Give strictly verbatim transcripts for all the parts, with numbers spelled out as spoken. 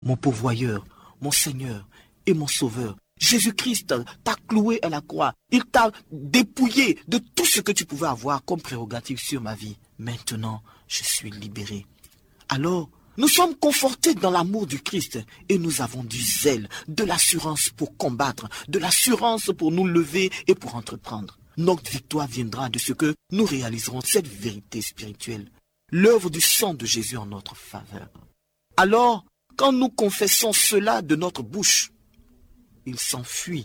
mon pourvoyeur, mon Seigneur et mon Sauveur. Jésus-Christ t'a cloué à la croix. Il t'a dépouillé de tout ce que tu pouvais avoir comme prérogative sur ma vie. Maintenant, je suis libéré. Alors, nous sommes confortés dans l'amour du Christ et nous avons du zèle, de l'assurance pour combattre, de l'assurance pour nous lever et pour entreprendre. Notre victoire viendra de ce que nous réaliserons cette vérité spirituelle, l'œuvre du sang de Jésus en notre faveur. Alors, quand nous confessons cela de notre bouche, il s'enfuit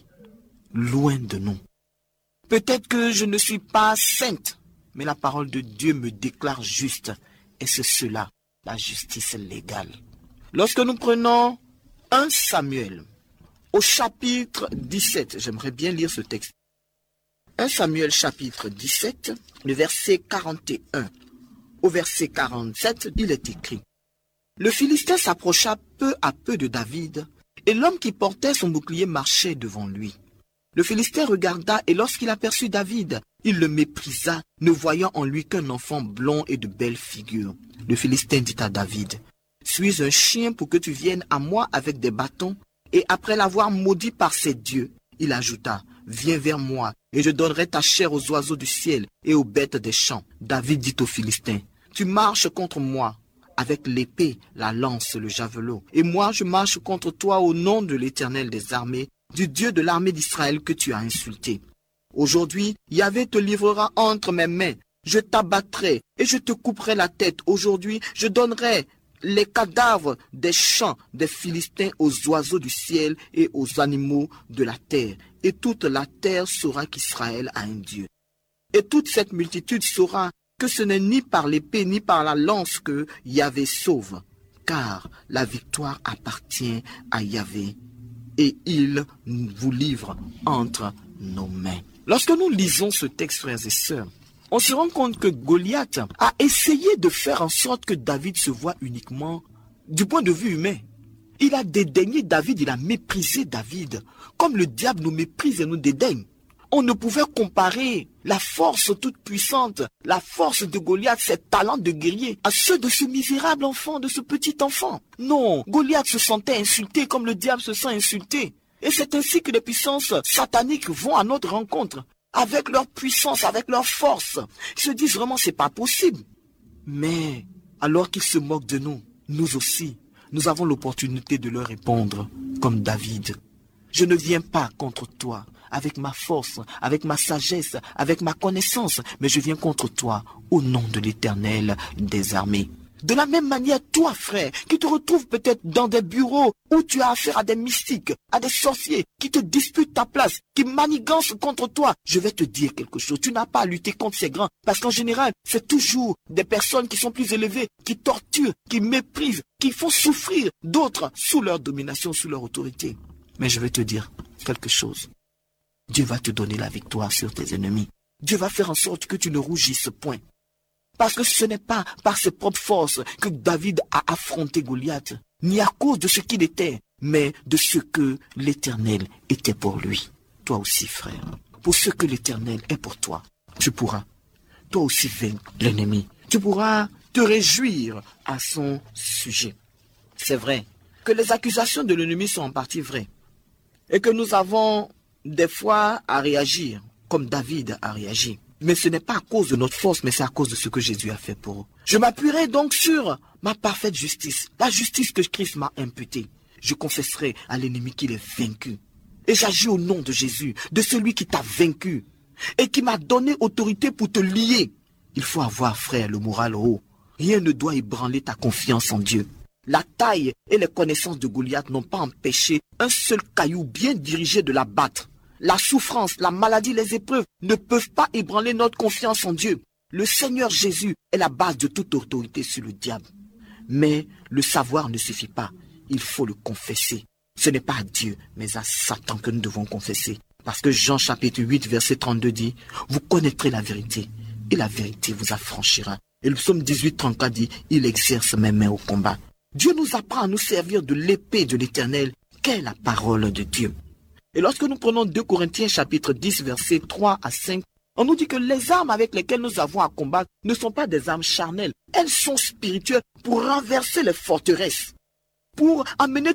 loin de nous. Peut-être que je ne suis pas sainte, mais la parole de Dieu me déclare juste, et c'est cela, la justice légale. Lorsque nous prenons premier Samuel, au chapitre dix-sept, j'aimerais bien lire ce texte. premier Samuel chapitre dix-sept, le verset quarante et un au verset quarante-sept, il est écrit: Le Philistin s'approcha peu à peu de David, et l'homme qui portait son bouclier marchait devant lui. Le Philistin regarda, et lorsqu'il aperçut David, il le méprisa, ne voyant en lui qu'un enfant blond et de belle figure. Le Philistin dit à David: Suis un chien pour que tu viennes à moi avec des bâtons? Et après l'avoir maudit par ses dieux, il ajouta: Viens vers moi, et je donnerai ta chair aux oiseaux du ciel et aux bêtes des champs. David dit au Philistin: Tu marches contre moi avec l'épée, la lance, le javelot. Et moi, je marche contre toi au nom de l'Éternel des armées, du Dieu de l'armée d'Israël que tu as insulté. Aujourd'hui, Yahvé te livrera entre mes mains. Je t'abattrai et je te couperai la tête. Aujourd'hui, je donnerai les cadavres des champs des Philistins aux oiseaux du ciel et aux animaux de la terre. Et toute la terre saura qu'Israël a un Dieu. Et toute cette multitude saura que ce n'est ni par l'épée ni par la lance que Yahvé sauve, car la victoire appartient à Yahvé, et il vous livre entre nos mains. Lorsque nous lisons ce texte, frères et sœurs, on se rend compte que Goliath a essayé de faire en sorte que David se voie uniquement du point de vue humain. Il a dédaigné David, il a méprisé David, comme le diable nous méprise et nous dédaigne. On ne pouvait comparer la force toute puissante, la force de Goliath, ses talents de guerrier, à ceux de ce misérable enfant, de ce petit enfant. Non, Goliath se sentait insulté comme le diable se sent insulté. Et c'est ainsi que les puissances sataniques vont à notre rencontre, avec leur puissance, avec leur force. Ils se disent vraiment, c'est pas possible. Mais, alors qu'ils se moquent de nous, nous aussi, nous avons l'opportunité de leur répondre, comme David. Je ne viens pas contre toi avec ma force, avec ma sagesse, avec ma connaissance, mais je viens contre toi au nom de l'Éternel des armées. De la même manière, toi, frère, qui te retrouves peut-être dans des bureaux où tu as affaire à des mystiques, à des sorciers, qui te disputent ta place, qui manigancent contre toi, je vais te dire quelque chose. Tu n'as pas à lutter contre ces grands, parce qu'en général, c'est toujours des personnes qui sont plus élevées, qui torturent, qui méprisent, qui font souffrir d'autres sous leur domination, sous leur autorité. Mais je vais te dire quelque chose. Dieu va te donner la victoire sur tes ennemis. Dieu va faire en sorte que tu ne rougisses point. Parce que ce n'est pas par ses propres forces que David a affronté Goliath, ni à cause de ce qu'il était, mais de ce que l'Éternel était pour lui. Toi aussi, frère, pour ce que l'Éternel est pour toi, tu pourras, toi aussi, vaincre l'ennemi. Tu pourras te réjouir à son sujet. C'est vrai que les accusations de l'ennemi sont en partie vraies, et que nous avons des fois à réagir, comme David a réagi. Mais ce n'est pas à cause de notre force, mais c'est à cause de ce que Jésus a fait pour eux. Je m'appuierai donc sur ma parfaite justice, la justice que Christ m'a imputée. Je confesserai à l'ennemi qu'il est vaincu. Et j'agis au nom de Jésus, de celui qui t'a vaincu et qui m'a donné autorité pour te lier. Il faut avoir, frère, le moral haut. Rien ne doit ébranler ta confiance en Dieu. La taille et les connaissances de Goliath n'ont pas empêché un seul caillou bien dirigé de l'abattre. La souffrance, la maladie, les épreuves ne peuvent pas ébranler notre confiance en Dieu. Le Seigneur Jésus est la base de toute autorité sur le diable. Mais le savoir ne suffit pas. Il faut le confesser. Ce n'est pas à Dieu, mais à Satan que nous devons confesser. Parce que Jean chapitre huit, verset trente-deux dit, « Vous connaîtrez la vérité, et la vérité vous affranchira. » Et le psaume dix-huit, trente-quatre dit, « Il exerce mes mains au combat. » Dieu nous apprend à nous servir de l'épée de l'Éternel, qu'est la parole de Dieu. Et lorsque nous prenons deux Corinthiens chapitre dix, versets trois à cinq, on nous dit que les armes avec lesquelles nous avons à combattre ne sont pas des armes charnelles. Elles sont spirituelles pour renverser les forteresses. pour amener